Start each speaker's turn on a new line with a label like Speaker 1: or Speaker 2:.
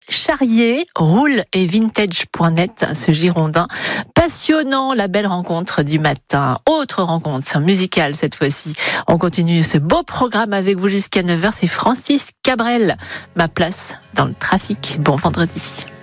Speaker 1: Charrier, roule et vintage.net, ce Girondin. Passionnant, la belle rencontre du matin. Autre rencontre musicale cette fois-ci. On continue ce beau programme avec vous jusqu'à 9h. C'est Francis Cabrel. Ma place dans le trafic. Bon vendredi.